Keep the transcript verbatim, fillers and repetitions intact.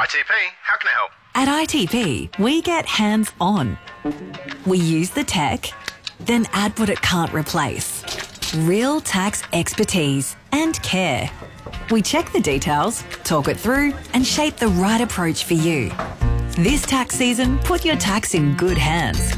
I T P, how can I help? At I T P, we get hands-on. We use the tech, then add what it can't replace. Real tax expertise and care. We check the details, talk it through, and shape the right approach for you. This tax season, put your tax in good hands.